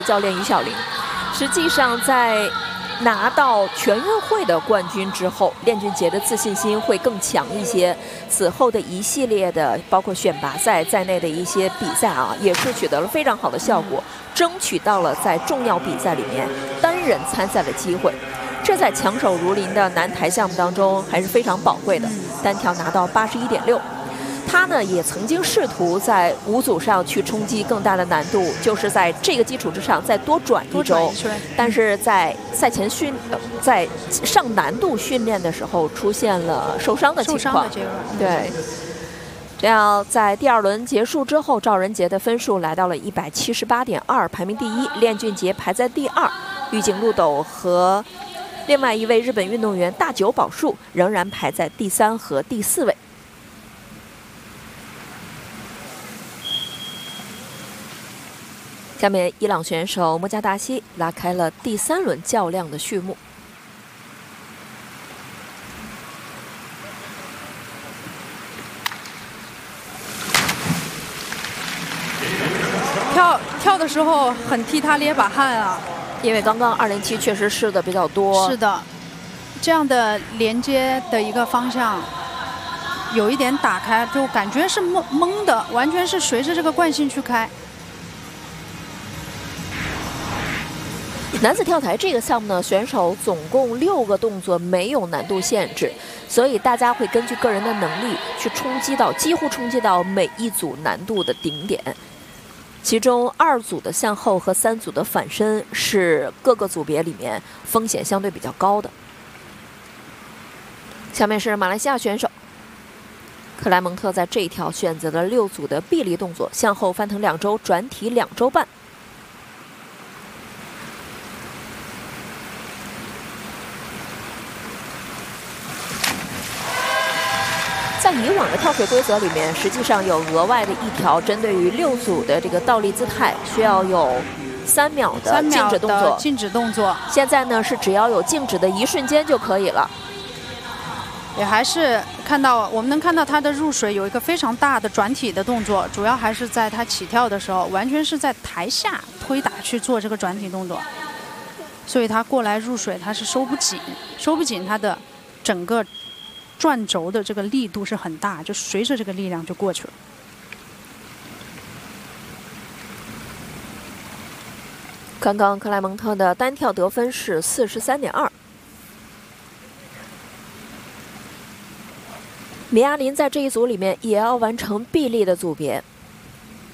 教练于小玲。实际上，在拿到全运会的冠军之后，练俊杰的自信心会更强一些。此后的一系列的包括选拔赛在内的一些比赛啊，也是取得了非常好的效果，争取到了在重要比赛里面单人参赛的机会。这在强手如林的男台项目当中还是非常宝贵的，单挑拿到81.6。他呢也曾经试图在5组上去冲击更大的难度，就是在这个基础之上再多转一周。但是在赛前在上难度训练的时候出现了受伤的情况。对，这样在第2轮结束之后，赵仁杰的分数来到了178.2，排名第1，练俊杰排在第2，玉井路斗和另外一位日本运动员大久保树仍然排在第3和第4位。下面，伊朗选手莫加达西拉开了第3轮较量的序幕。 跳的时候很替他捏把汗啊， 因为刚刚207确实试的比较多。 是的，这样的连接的一个方向有一点打开，就感觉是懵的，完全是随着这个惯性去开。 男子跳台这个项目呢，选手总共6个动作，没有难度限制，所以大家会根据个人的能力去几乎冲击到每一组难度的顶点。其中2组的向后和3组的反身是各个组别里面风险相对比较高的。下面是马来西亚选手克莱蒙特，在这一条选择了6组的臂力动作，向后翻腾2周，转体2周半。在以往的跳水规则里面，实际上有额外的一条，针对于6组的这个倒立姿态，需要有3秒的静止动作。 静止动作。 现在呢是只要有静止的1瞬间就可以了。 也还是我们能看到他的入水有一个非常大的转体的动作，主要还是在他起跳的时候，完全是在台下推打去做这个转体动作，所以他过来入水他是收不紧他的整个转轴的这个力度是很大，就随着这个力量就过去了。 刚刚克莱蒙特的单跳得分是43.2。米亚林在这一组里面也要完成臂力的组别。